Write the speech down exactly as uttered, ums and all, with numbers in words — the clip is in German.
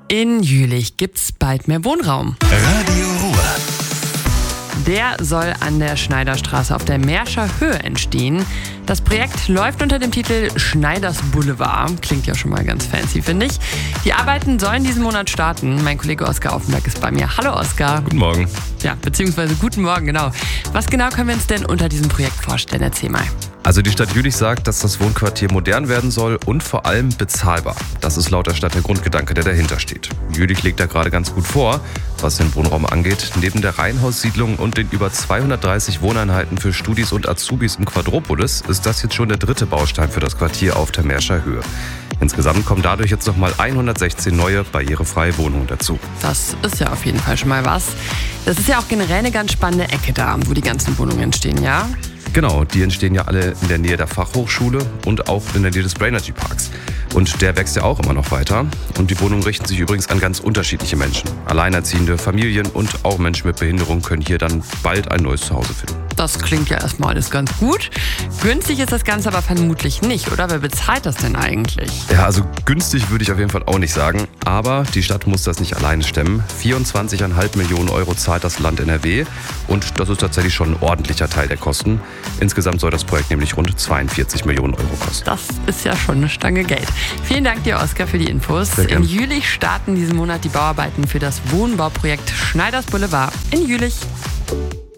In Jülich gibt's bald mehr Wohnraum. Radio Ruhr. Der soll an der Schneiderstraße auf der Mährscher Höhe entstehen. Das Projekt läuft unter dem Titel Schneiders Boulevard. Klingt ja schon mal ganz fancy, finde ich. Die Arbeiten sollen diesen Monat starten. Mein Kollege Oskar Aufenberg ist bei mir. Hallo Oskar. Guten Morgen. Ja, beziehungsweise guten Morgen, genau. Was genau können wir uns denn unter diesem Projekt vorstellen? Erzähl mal. Also die Stadt Jülich sagt, dass das Wohnquartier modern werden soll und vor allem bezahlbar. Das ist laut der Stadt der Grundgedanke, der dahinter steht. Jülich legt da gerade ganz gut vor, was den Wohnraum angeht. Neben der Reihenhaussiedlung und den über zweihundertdreißig Wohneinheiten für Studis und Azubis im Quadropolis ist das jetzt schon der dritte Baustein für das Quartier auf der Mährscher Höhe. Insgesamt kommen dadurch jetzt nochmal hundertsechzehn neue barrierefreie Wohnungen dazu. Das ist ja auf jeden Fall schon mal was. Das ist ja auch generell eine ganz spannende Ecke da, wo die ganzen Wohnungen entstehen, ja? Genau, die entstehen ja alle in der Nähe der Fachhochschule und auch in der Nähe des Brainergy Parks. Und der wächst ja auch immer noch weiter. Und die Wohnungen richten sich übrigens an ganz unterschiedliche Menschen. Alleinerziehende, Familien und auch Menschen mit Behinderung können hier dann bald ein neues Zuhause finden. Das klingt ja erstmal alles ganz gut. Günstig ist das Ganze aber vermutlich nicht, oder? Wer bezahlt das denn eigentlich? Ja, also günstig würde ich auf jeden Fall auch nicht sagen. Aber die Stadt muss das nicht alleine stemmen. vierundzwanzig Komma fünf Millionen Euro zahlt das Land N R W. Und das ist tatsächlich schon ein ordentlicher Teil der Kosten. Insgesamt soll das Projekt nämlich rund zweiundvierzig Millionen Euro kosten. Das ist ja schon eine Stange Geld. Vielen Dank dir, Oskar, für die Infos. Sehr gern. In Jülich starten diesen Monat die Bauarbeiten für das Wohnbauprojekt Schneiders Boulevard in Jülich.